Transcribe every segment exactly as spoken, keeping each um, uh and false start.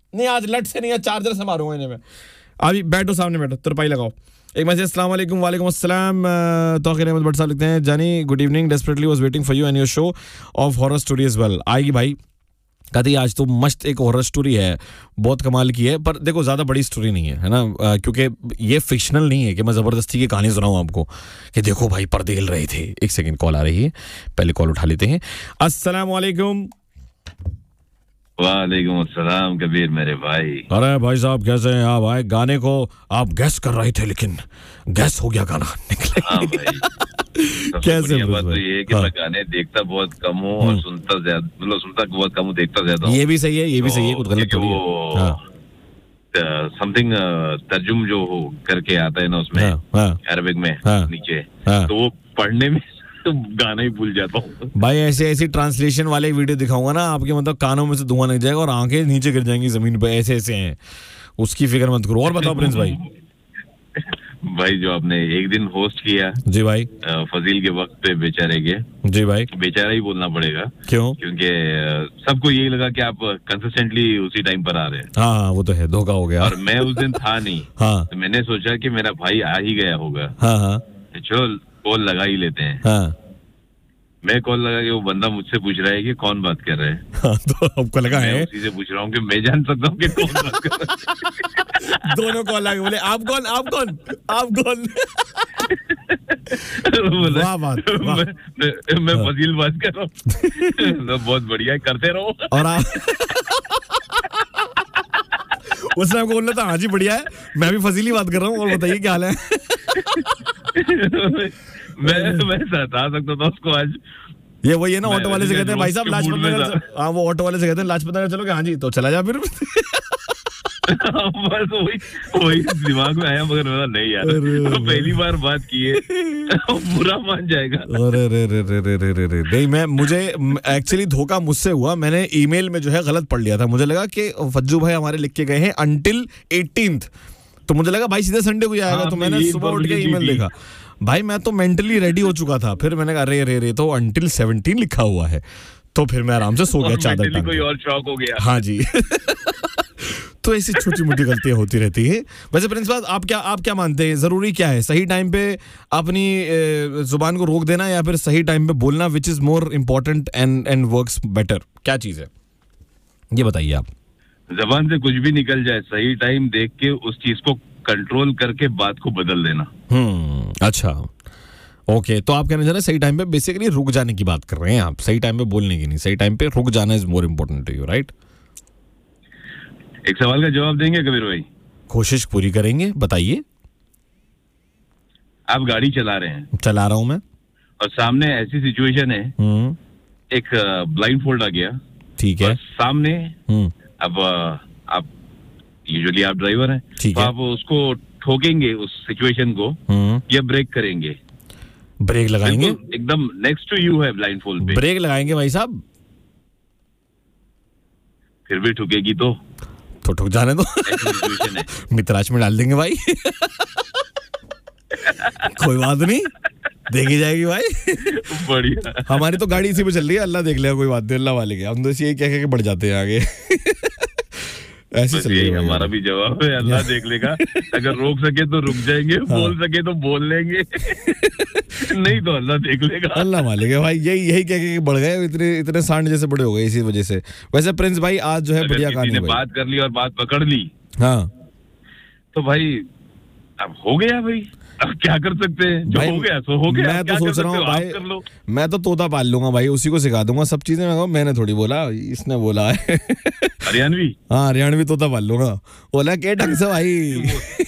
नहीं आज लट से नहीं, चार्जर से मारूंगा इन्हें मैं। अभी बैठो सामने बैठो, तुरपाई लगाओ। एक मैसेज, अस्सलाम वालेकुम। वालेकुम अस्सलाम। तौकीर अहमद भट्ट साहब लिखते हैं, जानी good evening, desperately was waiting for you and your show off horror story as well. आएगी भाई, कहती आज तो मस्त एक हॉरर स्टोरी है, बहुत कमाल की है, पर देखो ज़्यादा बड़ी स्टोरी नहीं है, है ना, क्योंकि ये फिक्शनल नहीं है कि मैं ज़बरदस्ती की कहानी सुनाऊँ आपको कि देखो भाई पर्दे हिल रहे थे। एक सेकंड, कॉल आ रही है, पहले कॉल उठा लेते हैं। अस्सलाम वालेकुम। वालेकुम अस्सलाम कबीर मेरे भाई। अरे भाई साहब कैसे हैं आप? भाई गाने को आप गैस कर रहे थे लेकिन गैस हो गया गाना निकले। हाँ भाई कैसे बात तो ये है कि हाँ। मैं गाने देखता बहुत कम हूँ और सुनता ज्यादा, मतलब सुनता बहुत कम हूँ, देखता ज्यादा हूँ। ये भी सही है, ये भी सही है, कुछ गलत थोड़ी है। समथिंग तर्जुम जो हो करके आता है ना उसमें अरबिक में नीचे, तो वो पढ़ने में तो गाना ही भूल जाता हूँ भाई। ऐसे ऐसी ट्रांसलेशन वाले वीडियो दिखाऊंगा ना आपके, मतलब कानों में से धुआं निकल जाएगा और आंखें नीचे गिर जाएंगी जमीन पे, ऐसे ऐसे हैं, उसकी फिक्र मत करो। और बताओ प्रिंस भाई। भाई जो आपने एक दिन होस्ट किया जी भाई, फजील के वक्त पे बेचारे के, जी भाई, बेचारा ही बोलना पड़ेगा। क्यों? क्योंकि सबको यही लगा कि आप कंसिस्टेंटली उसी टाइम पर आ रहे हैं। हाँ हाँ वो तो है, धोखा हो गया। और मैं उस दिन था नहीं। हाँ। तो मैंने सोचा कि मेरा भाई आ ही गया होगा। हाँ हाँ। चलो कॉल लगा ही लेते हैं। हाँ। मैं कॉल लगा के वो बंदा मुझसे पूछ रहा है कि कौन बात कर रहा है। हाँ, तो आपको लगा है? उसी से पूछ रहा हूँ कि मैं जान सकता हूँ कि कौन बात कर रहा है। दोनों कॉल लगे, बोले आप कौन, आप कौन, आप कौन? वाह बात, वाह। मैं, मैं, मैं फजील बात कर रहा हूँ। तो बहुत बढ़िया, करते रहो। और आप उसने आपको बोलना था हाँ जी बढ़िया है, मैं भी फजीली बात कर रहा हूँ, और बताइए क्या हाल है? मैं मैं बता सकता था उसको आज। ये वही है ना, ऑटो वाले से कहते हैं भाई साहब लाजपत नगर, हाँ वो ऑटो वाले से कहते हैं लाजपत नगर चलोगे, हाँ जी तो चला जा फिर। बस वही वही दिमाग में आया, मगर मेरा नहीं यार, पहली बार बात की है, बुरा मान जाएगा। अरे रे रे रे रे रे रे नहीं, मैं मुझे एक्चुअली धोखा मुझसे हुआ, मैंने ईमेल में जो है गलत पढ़ लिया था। मुझे लगा कि फज्जू भाई हमारे लिख के गए हैं अंटिल एटीन्थ, तो मुझे लगा भाई सीधे संडे को ही आएगा। तो मैंने सुबह उठ के ईमेल देखा, भाई मैं तो मेंटली रेडी हो चुका था। फिर मैंने कहा अरे रे रे तो अंटिल सेवनटीन लिखा हुआ है, तो फिर मैं आराम से सो गया चादर टांग के। कोई और शौक हो गया। हाँ जी। तो ऐसी छोटी मोटी गलतियां होती रहती है। वैसे प्रिंस बात आप क्या आप क्या मानते हैं, जरूरी क्या है, सही टाइम पे अपनी जुबान को रोक देना या फिर सही टाइम पे बोलना, which is more important and and works better, क्या चीज है ये बताइए आप। जबान से कुछ भी निकल जाए, सही टाइम देख के उस चीज को कंट्रोल करके बात को बदल देना। हम्म अच्छा ओके, तो आप कहना चाह रहे हैं सही टाइम पे बेसिकली रुक जाने की बात कर रहे हैं आप, सही टाइम पे बोलने की नहीं, सही टाइम पे रुक जाना is more important to you, right? एक सवाल का जवाब देंगे कबीर भाई? कोशिश पूरी करेंगे, बताइए। आप गाड़ी चला रहे हैं। चला रहा हूं मैं। और सामने ऐसी सिचुएशन है, एक ब्लाइंड फोल्ड आ गया, ठीक है, सामने। अब आप यूजुअली आप ड्राइवर हैं, तो आप उसको ठोकेंगे उस सिचुएशन को या ब्रेक करेंगे? ब्रेक लगाएंगे, एकदम नेक्स्ट टू यू है ब्लाइंड फोल्ड पे, ब्रेक लगाएंगे भाई साहब। फिर भी ठुकेगी तो तो ठुक जाने दो। मित्राज में डाल देंगे भाई। कोई बात नहीं, देखी जाएगी भाई। बढ़िया। हमारी तो गाड़ी इसी पे चल रही है, अल्लाह देख लेगा, कोई बात नहीं, अल्लाह वाले के हम तो यही कह के बढ़ जाते हैं आगे। ऐसे चल रही है। हमारा भी जवाब है, अल्लाह देख लेगा। अगर रोक सके तो रुक जाएंगे, हाँ। बोल सके तो बोल लेंगे। नहीं तो अल्लाह देख लेगा, अल्लाह मालिक है भाई। यही यही कह के बढ़ गए, इतने इतने सांड जैसे बड़े हो गए इसी वजह से। वैसे प्रिंस भाई आज जो है बढ़िया कहानी है, बात कर ली और बात पकड़ ली, हाँ तो भाई अब हो गया भाई, अब क्या कर सकते हैं, जो हो गया सो हो गया। मैं तो सोच रहा हूँ भाई, मैं तो तोता पाल लूंगा भाई, उसी को सिखा दूंगा सब चीजें। मैंने थोड़ी बोला, इसने बोला है। हरियाणवी, हाँ हरियाणवी तोता पाल लूंगा। बोला के ढंग से भाई।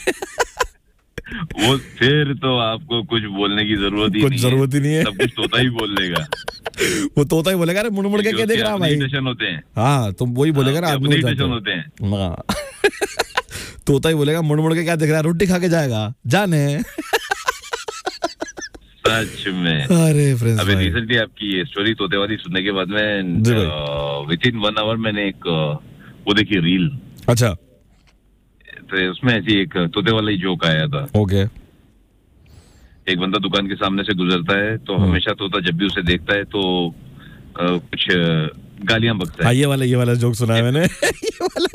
वो फिर तो आपको कुछ बोलने की जरूरत ही कुछ जरूरत ही नहीं है, सब कुछ तोता ही बोल लेगा। वो तोता ही बोलेगा, अरे मुड़ मुड़ के क्या देख रहा भाई। होते हैं, हाँ तुम वही बोलेगा ना, आदमी होते हैं। तोता ही बोलेगा मुड़ मुड़ के क्या देख रहा है, रोटी खा के जाएगा जाने। सच में। अरे फ्रेंड्स, अभी रिसेंटली आपकी ये स्टोरी तोते वाली सुनने के बाद में विद इन वन आवर मैंने एक वो देखी रील। अच्छा। तो उसमें ऐसी एक तोते वाला ही जोक आया था। ओके। एक बंदा दुकान के सामने से गुजरता है, तो हमेशा तोता जब भी उसे देखता है तो कुछ गालियां बकता है। हाँ, ये वाला ये वाला जोक सुना है मैंने। ये वाला